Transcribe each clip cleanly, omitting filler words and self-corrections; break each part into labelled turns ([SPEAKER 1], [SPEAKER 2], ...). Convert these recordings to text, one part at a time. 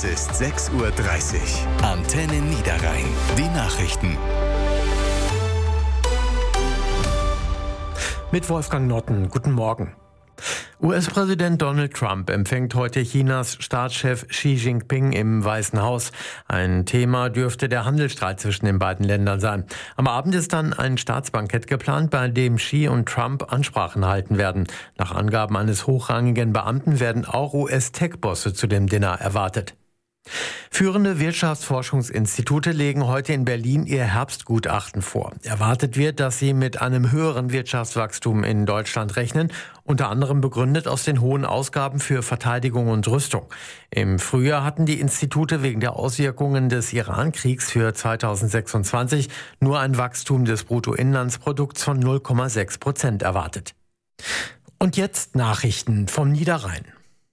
[SPEAKER 1] Es ist 6:30 Uhr. Antenne Niederrhein. Die Nachrichten.
[SPEAKER 2] Mit Wolfgang Notten. Guten Morgen. US-Präsident Donald Trump empfängt heute Chinas Staatschef Xi Jinping im Weißen Haus. Ein Thema dürfte der Handelsstreit zwischen den beiden Ländern sein. Am Abend ist dann ein Staatsbankett geplant, bei dem Xi und Trump Ansprachen halten werden. Nach Angaben eines hochrangigen Beamten werden auch US-Tech-Bosse zu dem Dinner erwartet. Führende Wirtschaftsforschungsinstitute legen heute in Berlin ihr Herbstgutachten vor. Erwartet wird, dass sie mit einem höheren Wirtschaftswachstum in Deutschland rechnen, unter anderem begründet aus den hohen Ausgaben für Verteidigung und Rüstung. Im Frühjahr hatten die Institute wegen der Auswirkungen des Iran-Kriegs für 2026 nur ein Wachstum des Bruttoinlandsprodukts von 0,6% erwartet. Und jetzt Nachrichten vom Niederrhein.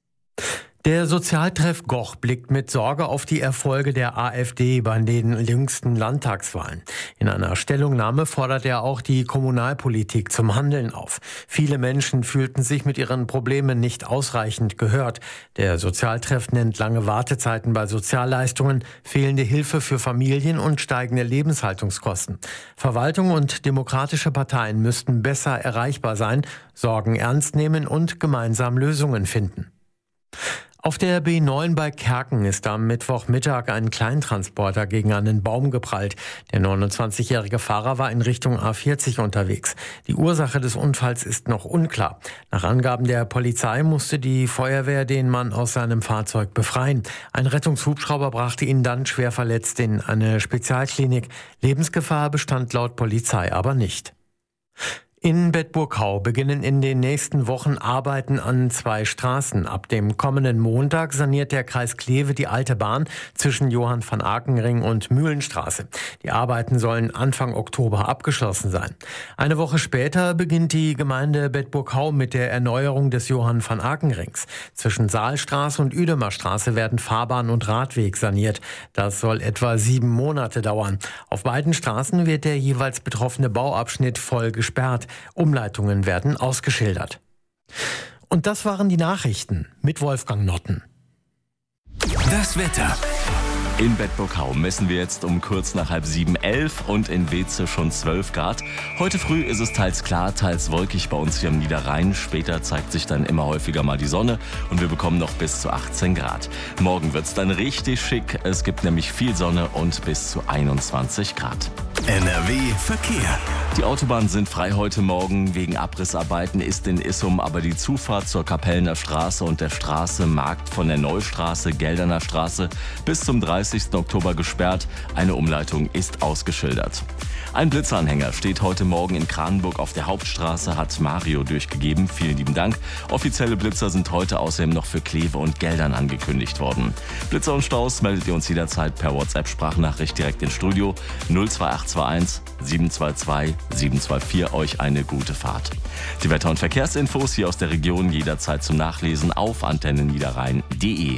[SPEAKER 2] Der Sozialtreff Goch blickt mit Sorge auf die Erfolge der AfD bei den jüngsten Landtagswahlen. In einer Stellungnahme fordert er auch die Kommunalpolitik zum Handeln auf. Viele Menschen fühlten sich mit ihren Problemen nicht ausreichend gehört. Der Sozialtreff nennt lange Wartezeiten bei Sozialleistungen, fehlende Hilfe für Familien und steigende Lebenshaltungskosten. Verwaltung und demokratische Parteien müssten besser erreichbar sein, Sorgen ernst nehmen und gemeinsam Lösungen finden. Auf der B9 bei Kerken ist am Mittwochmittag ein Kleintransporter gegen einen Baum geprallt. Der 29-jährige Fahrer war in Richtung A40 unterwegs. Die Ursache des Unfalls ist noch unklar. Nach Angaben der Polizei musste die Feuerwehr den Mann aus seinem Fahrzeug befreien. Ein Rettungshubschrauber brachte ihn dann schwer verletzt in eine Spezialklinik. Lebensgefahr bestand laut Polizei aber nicht. In Bedburg-Hau beginnen in den nächsten Wochen Arbeiten an 2 Straßen. Ab dem kommenden Montag saniert der Kreis Kleve die alte Bahn zwischen Johann-van-Aken-Ring und Mühlenstraße. Die Arbeiten sollen Anfang Oktober abgeschlossen sein. Eine Woche später beginnt die Gemeinde Bedburg-Hau mit der Erneuerung des Johann-van-Aken-Rings. Zwischen Saalstraße und Uedemerstraße werden Fahrbahn und Radweg saniert. Das soll etwa 7 Monate dauern. Auf beiden Straßen wird der jeweils betroffene Bauabschnitt voll gesperrt. Umleitungen werden ausgeschildert. Und das waren die Nachrichten mit Wolfgang Notten.
[SPEAKER 1] Das Wetter.
[SPEAKER 3] In Bedburg-Hau messen wir jetzt um kurz nach 6:30 11 und in Weeze schon 12 Grad. Heute früh ist es teils klar, teils wolkig bei uns hier am Niederrhein. Später zeigt sich dann immer häufiger mal die Sonne und wir bekommen noch bis zu 18 Grad. Morgen wird es dann richtig schick. Es gibt nämlich viel Sonne und bis zu 21 Grad.
[SPEAKER 1] NRW Verkehr.
[SPEAKER 3] Die Autobahnen sind frei heute Morgen. Wegen Abrissarbeiten ist in Issum aber die Zufahrt zur Kapellener Straße und der Straße Markt von der Neustraße, Gelderner Straße bis zum 30. Oktober gesperrt. Eine Umleitung ist ausgeschildert. Ein Blitzanhänger steht heute Morgen in Kranenburg auf der Hauptstraße, hat Mario durchgegeben. Vielen lieben Dank. Offizielle Blitzer sind heute außerdem noch für Kleve und Geldern angekündigt worden. Blitzer und Staus meldet ihr uns jederzeit per WhatsApp-Sprachnachricht direkt ins Studio 02821 722 724. Euch eine gute Fahrt. Die Wetter- und Verkehrsinfos hier aus der Region jederzeit zum Nachlesen auf antenneniederrhein.de.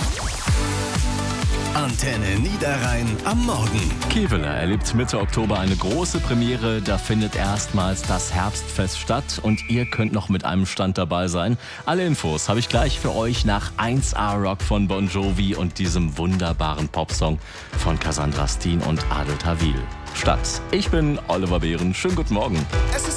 [SPEAKER 1] Antenne Niederrhein am Morgen.
[SPEAKER 3] Kevela erlebt Mitte Oktober eine große Premiere. Da findet erstmals das Herbstfest statt und ihr könnt noch mit einem Stand dabei sein. Alle Infos habe ich gleich für euch nach 1A Rock von Bon Jovi und diesem wunderbaren Popsong von Cassandra Steen und Adel Tawil. Ich bin Oliver Behren. Schönen guten Morgen.
[SPEAKER 4] Es ist